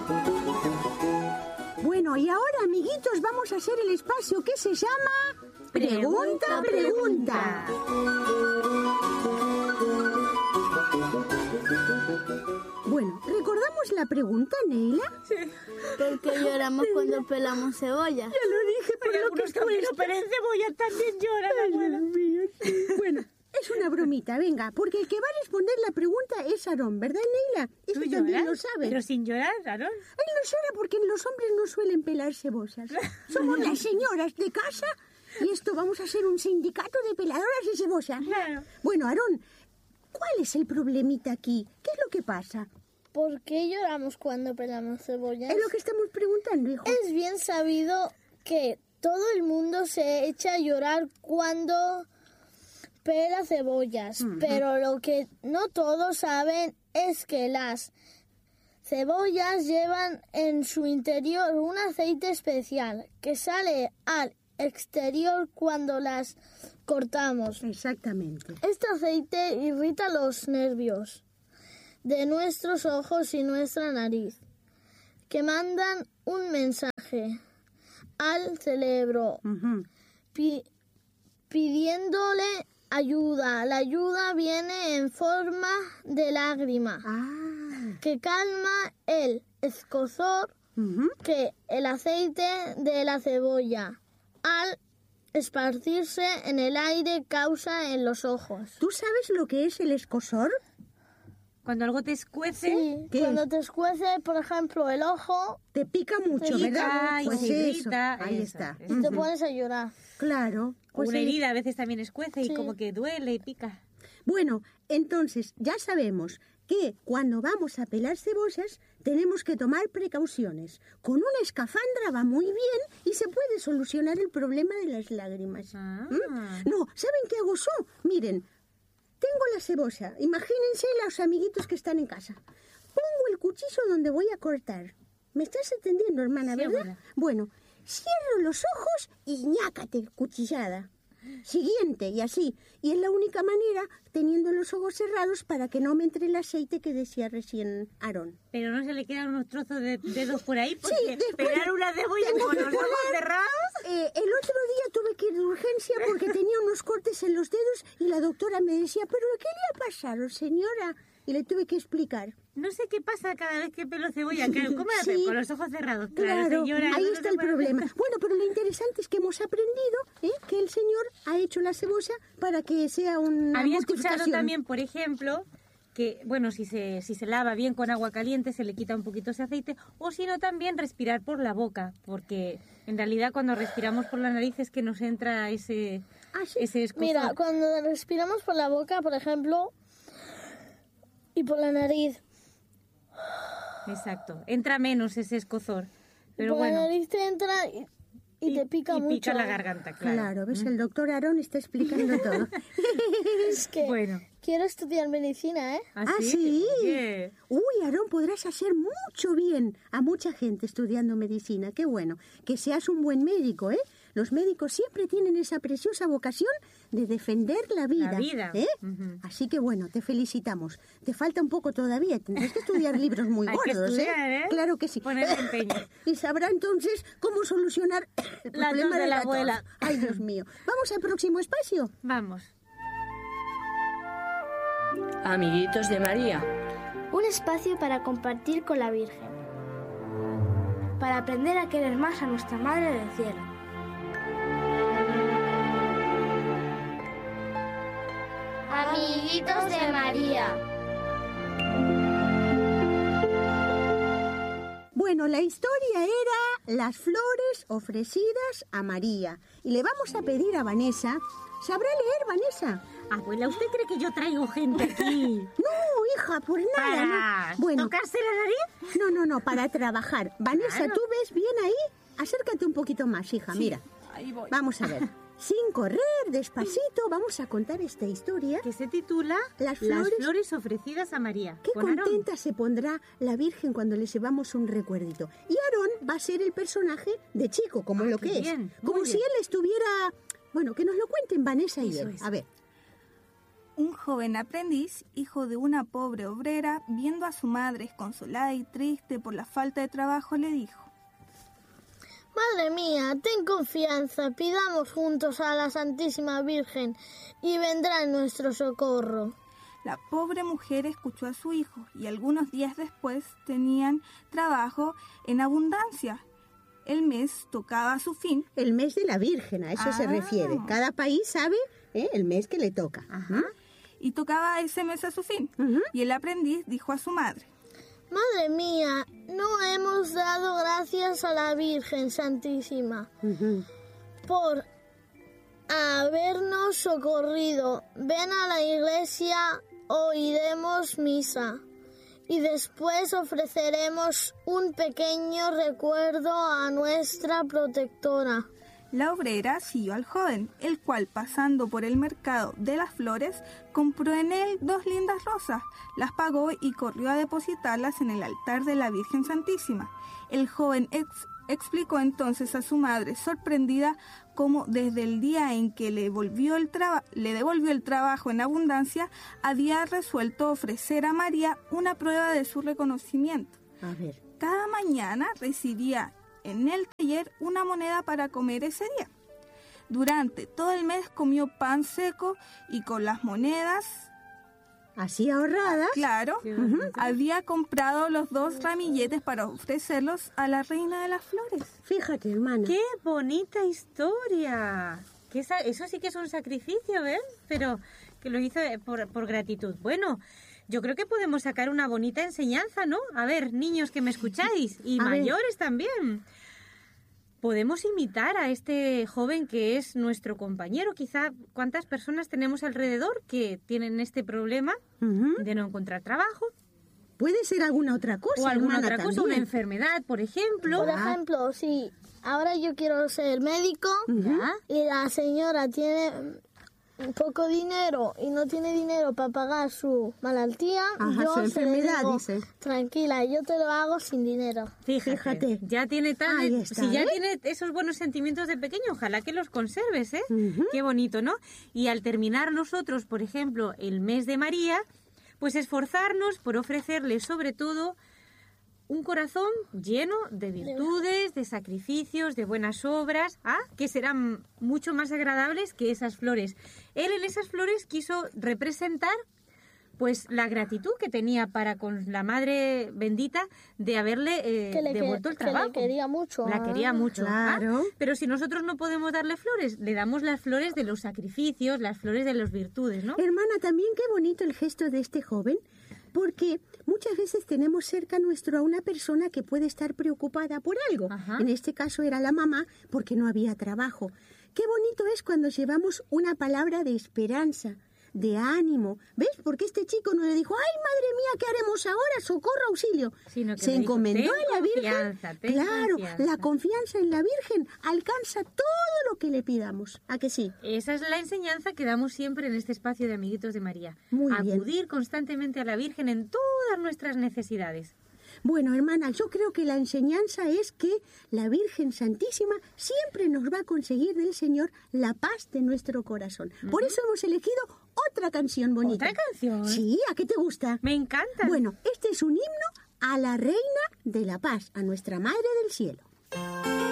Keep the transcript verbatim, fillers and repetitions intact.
Bueno, y ahora, amiguitos, vamos a hacer el espacio que se llama... Pregunta, pregunta. Bueno, ¿recordamos la pregunta, Neila? Sí. ¿Por qué lloramos cuando pelamos cebolla? Ya lo dije, por lo que cuesta. Pero en cebolla también lloran, abuela. Dios mío, sí. Bueno, es una bromita, venga, porque el que va a responder la pregunta es Aarón, ¿verdad, Neila? Eso ¿Tú también lloras? lo sabe. Pero sin llorar, Aarón. Él no llora porque los hombres no suelen pelar cebollas. Somos las señoras de casa y esto vamos a hacer un sindicato de peladoras de cebollas. Claro. Bueno, Aarón, ¿cuál es el problemita aquí? ¿Qué es lo que pasa? ¿Por qué lloramos cuando pelamos cebollas? Es lo que estamos preguntando, hijo. Es bien sabido que todo el mundo se echa a llorar cuando pela cebollas, uh-huh. Pero lo que no todos saben es que las cebollas llevan en su interior un aceite especial que sale al exterior cuando las cortamos. Exactamente. Este aceite irrita los nervios de nuestros ojos y nuestra nariz, que mandan un mensaje al cerebro uh-huh. pi- pidiéndole ayuda. La ayuda viene en forma de lágrima ah. que calma el escozor uh-huh. que el aceite de la cebolla al esparcirse en el aire causa en los ojos. ¿Tú sabes lo que es el escozor? Cuando algo te escuece... Sí, ¿qué? Cuando te escuece, por ejemplo, el ojo... Te pica mucho, te pica ¿verdad? Mucho. Pues Y se eso, irrita, ahí eso, está. eso. Y te pones a llorar. Claro. Pues una el... herida a veces también escuece sí. Y como que duele y pica. Bueno, entonces ya sabemos que cuando vamos a pelar cebollas tenemos que tomar precauciones. Con una escafandra va muy bien y se puede solucionar el problema de las lágrimas. Ah. ¿Mm? No, ¿saben qué hago yo? Miren, tengo la cebolla. Imagínense los amiguitos que están en casa. Pongo el cuchillo donde voy a cortar. ¿Me estás entendiendo, hermana, Sí, verdad? abuela. Bueno, cierro los ojos y ñácate, cuchillada. Siguiente, y así. Y es la única manera, teniendo los ojos cerrados, para que no me entre el aceite que decía recién Aarón. Pero no se le quedan unos trozos de dedos por ahí, porque Sí, después pelar una cebolla tengo con que los ojos poner- cerrados... Eh, el otro día tuve que ir de urgencia porque tenía unos cortes en los dedos y la doctora me decía, ¿pero qué le ha pasado, señora? Y le tuve que explicar. No sé qué pasa cada vez que pelo cebolla. Claro, ¿cómo la Sí. hace? Con los ojos cerrados. Claro, Claro, señora. ahí no está se el puede- problema. Bueno, pero lo interesante es que hemos aprendido ¿eh? que el señor ha hecho la cebolla para que sea una Había escuchado mortificación. también, por ejemplo, que, bueno, si se, si se lava bien con agua caliente se le quita un poquito ese aceite, o si no también respirar por la boca, porque en realidad cuando respiramos por la nariz es que nos entra ese, Ah, sí. ese escozor. Mira, cuando respiramos por la boca, por ejemplo, y por la nariz, Exacto, entra menos ese escozor, pero por bueno. la nariz te entra y, y te pica y mucho. pica la garganta, claro. Claro, ves, el doctor Aarón está explicando todo. Es que Bueno. quiero estudiar medicina, ¿eh? ¿Ah, sí? Oye. Uy, Aarón, podrás hacer mucho bien a mucha gente estudiando medicina. Qué bueno. Que seas un buen médico, ¿eh? Los médicos siempre tienen esa preciosa vocación de defender la vida. La vida. ¿eh? Ujú. Así que bueno, te felicitamos. Te falta un poco todavía. Tendrás que estudiar libros muy Hay que gordos, estudiar, ¿eh? Claro que sí. Ponerle empeño. Y sabrá entonces cómo solucionar el La problema tos de de la la tos. abuela. Ay, Dios mío. Vamos al próximo espacio. Vamos. Amiguitos de María. Un espacio para compartir con la Virgen. Para aprender a querer más a nuestra Madre del Cielo. Amiguitos de María. Bueno, la historia era las flores ofrecidas a María. Y le vamos a pedir a Vanessa. ¿Sabrá leer, Vanessa? Abuela, ¿usted cree que yo traigo gente aquí? No, hija, por nada. ¿Para no. Bueno, tocarse la nariz? no, no, no, para trabajar. Vanessa, Claro. ¿tú ves bien ahí? Acércate un poquito más, hija, mira. Ahí voy. Vamos a ver. Sin correr, despacito, vamos a contar esta historia. Que se titula Las flores- flores ofrecidas a María. Qué con Aarón. contenta se pondrá la Virgen cuando le llevamos un recuerdito. Y Aarón va a ser el personaje de Chico, como Ah, lo qué que bien, es. Como muy si bien. él estuviera... Bueno, que nos lo cuenten Vanessa y Eso él. es. A ver. Un joven aprendiz, hijo de una pobre obrera, viendo a su madre desconsolada y triste por la falta de trabajo, le dijo: Madre mía, ten confianza, pidamos juntos a la Santísima Virgen y vendrá en nuestro socorro. La pobre mujer escuchó a su hijo y algunos días después tenían trabajo en abundancia. El mes tocaba a su fin. El mes de la Virgen, a eso Ah. se refiere. Cada país sabe ¿eh? el mes que le toca. Ajá. Y tocaba ese mes a su fin. Ujú. Y el aprendiz dijo a su madre: Madre mía, no hemos dado gracias a la Virgen Santísima Ujú. por habernos socorrido. Ven a la iglesia, oiremos misa y después ofreceremos un pequeño recuerdo a nuestra protectora. La obrera siguió al joven, el cual, pasando por el mercado de las flores, compró en él dos lindas rosas, las pagó y corrió a depositarlas en el altar de la Virgen Santísima. El joven ex- explicó entonces a su madre, sorprendida, cómo desde el día en que le, volvió el traba- le devolvió el trabajo en abundancia, había resuelto ofrecer a María una prueba de su reconocimiento. A ver. Cada mañana recibía en el taller una moneda para comer ese día. Durante todo el mes comió pan seco y con las monedas, Así ahorradas. claro, Qué bonito. había comprado los dos ramilletes para ofrecerlos a la reina de las flores. Fíjate, hermana. ¡Qué bonita historia! Que esa- eso sí que es un sacrificio, ¿ves? Pero que lo hizo eh, por, por gratitud. Bueno, yo creo que podemos sacar una bonita enseñanza, ¿no? A ver, niños que me escucháis y A ver. mayores también. Podemos imitar a este joven que es nuestro compañero. Quizá, ¿cuántas personas tenemos alrededor que tienen este problema Ujú. de no encontrar trabajo? Puede ser alguna otra cosa, O alguna hermana, otra cosa, una también. enfermedad, por ejemplo. Por ejemplo, si ahora yo quiero ser médico ¿Ya? y la señora tiene poco dinero y no tiene dinero para pagar su malaltía, Ajá, yo su se le enfermedad, digo, dice. tranquila, yo te lo hago sin dinero. Fíjate, Fíjate. ya tiene tal, Ahí está, si ya ¿eh? tiene esos buenos sentimientos de pequeño, ojalá que los conserves, ¿eh? Ujú. Qué bonito, ¿no? Y al terminar nosotros, por ejemplo, el mes de María, pues esforzarnos por ofrecerle sobre todo un corazón lleno de virtudes, de sacrificios, de buenas obras, ¿ah? Que serán mucho más agradables que esas flores. Él en esas flores quiso representar pues la gratitud que tenía para con la Madre bendita de haberle eh, Que le, que- devuelto el que le trabajo. quería mucho. La ah. quería mucho. ¿ah? Claro. Pero si nosotros no podemos darle flores, le damos las flores de los sacrificios, las flores de las virtudes, ¿no? Hermana, también qué bonito el gesto de este joven, porque muchas veces tenemos cerca nuestro a una persona que puede estar preocupada por algo. Ajá. En este caso era la mamá porque no había trabajo. Qué bonito es cuando llevamos una palabra de esperanza, de ánimo. ¿Ves? Porque este chico no le dijo, ay, madre mía, ¿qué haremos ahora? Socorro, auxilio. Sino que Se le dijo, encomendó "Ten a la Virgen. confianza, ten Claro, confianza". la confianza en la Virgen alcanza todo lo que le pidamos. ¿A que sí? Esa es la enseñanza que damos siempre en este espacio de Amiguitos de María. Muy bien. Acudir constantemente a la Virgen en todas nuestras necesidades. Bueno, hermana, yo creo que la enseñanza es que la Virgen Santísima siempre nos va a conseguir del Señor la paz de nuestro corazón. Por eso hemos elegido otra canción bonita. ¿Otra canción? Sí, ¿a qué te gusta? Me encanta. Bueno, este es un himno a la Reina de la Paz, a nuestra Madre del Cielo.